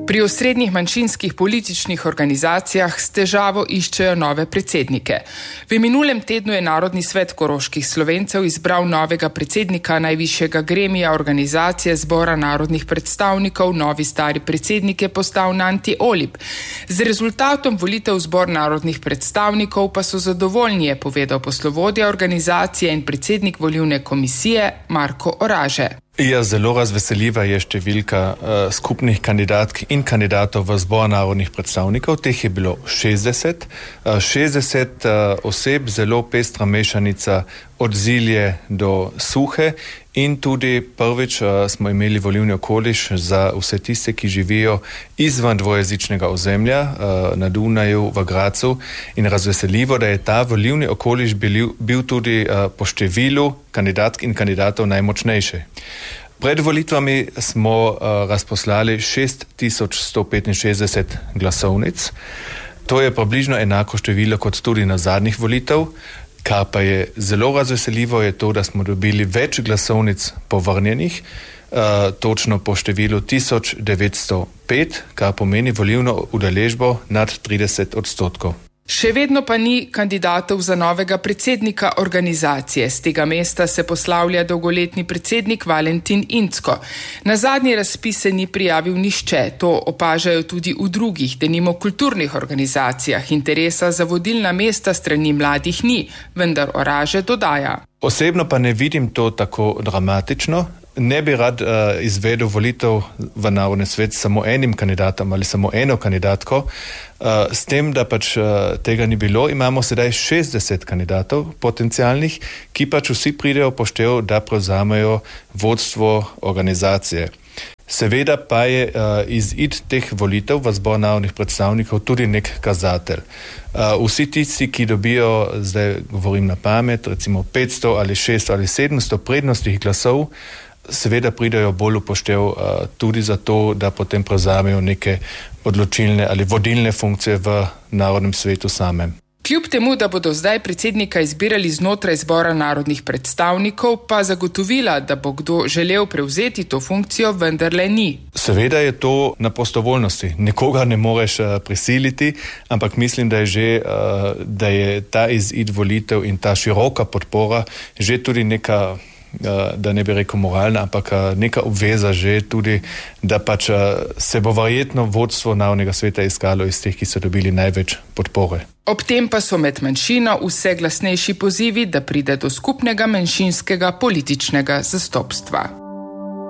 Pri osrednjih manjšinskih političnih organizacijah s težavo iščejo nove predsednike. V minulem tednu je Narodni svet koroških Slovencev izbral novega predsednika najvišjega gremija organizacije Zbora narodnih predstavnikov. Novi stari predsednik je postal Nanti Olip. Z rezultatom volitev Zbor narodnih predstavnikov pa so zadovoljni, je povedal poslovodja organizacije in predsednik volilne komisije Marko Oraže. Ja, zelo razveseljiva je številka skupnih kandidatk in kandidatov v Zbor narodnih predstavnikov. Teh je bilo 60. 60 oseb, zelo pestra mešanica od Zilje do Suhe in tudi prvič smo imeli volilni okoliš za vse tiste, ki živijo izvan dvojezičnega ozemlja na Dunaju, v Gracu, in razveseljivo, da je ta volilni okoliš bil tudi po številu kandidatk in kandidatov najmočnejši. Pred volitvami smo razposlali 6165 glasovnic. To je približno enako število kot tudi na zadnjih volitev. Kar pa je zelo razveseljivo, je to, da smo dobili več glasovnic povrnjenih, točno po številu 1905, kar pomeni volilno udeležbo nad 30%. Še vedno pa ni kandidatov za novega predsednika organizacije. Z tega mesta se poslavlja dolgoletni predsednik Valentin Incko. Na zadnji razpis se ni prijavil nihče. To opažajo tudi v drugih, denimo kulturnih organizacijah. Interesa za vodilna mesta strani mladih ni, vendar Oraže dodaja. Osebno pa ne vidim to tako dramatično. Ne bi rad izvedel volitev v Narodni svet samo enim kandidatom ali samo eno kandidatko. S tem, da pač tega ni bilo, imamo sedaj 60 kandidatov potencialnih, ki pač vsi pridejo poštev, da prevzamejo vodstvo organizacije. Seveda pa je izid teh volitev v Zbor narodnih predstavnikov tudi nek kazatelj. Vsi tisti, ki dobijo, zdaj govorim na pamet, recimo 500 ali 600 ali 700 prednostnih glasov, seveda pridajo bolj upoštev tudi zato, da potem prevzamejo neke odločilne ali vodilne funkcije v Narodnem svetu samem. Kljub temu, da bodo zdaj predsednika izbirali znotraj Zbora narodnih predstavnikov, pa zagotovila, da bo kdo želel prevzeti to funkcijo, vendarle ni. Seveda je to na prostovoljnosti. Nikoga ne moreš prisiliti, ampak mislim, da je ta izid volitev in ta široka podpora že tudi neka, da ne bi rekel moralna, ampak neka obveza že tudi, da pač se bo verjetno vodstvo Narodnega sveta iskalo iz teh, ki so dobili največ podpore. Ob tem pa so med manjšino vse glasnejši pozivi, da pride do skupnega manjšinskega političnega zastopstva.